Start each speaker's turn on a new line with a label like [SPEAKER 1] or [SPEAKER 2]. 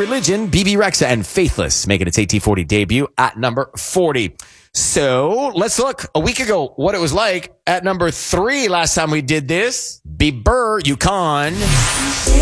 [SPEAKER 1] Religion, BB Rexa, and Faithless, making its AT40 debut at number 40. So let's look a week ago what it was like at number 3 last time we did this. Bieber, Yukon.